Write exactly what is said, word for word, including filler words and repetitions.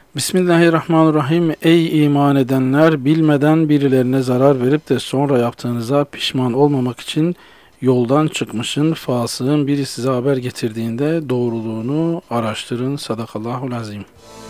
Bismillahirrahmanirrahim. Ey iman edenler, bilmeden birilerine zarar verip de sonra yaptığınıza pişman olmamak için yoldan çıkmışın fasığın biri size haber getirdiğinde doğruluğunu araştırın. Sadakallahul azim.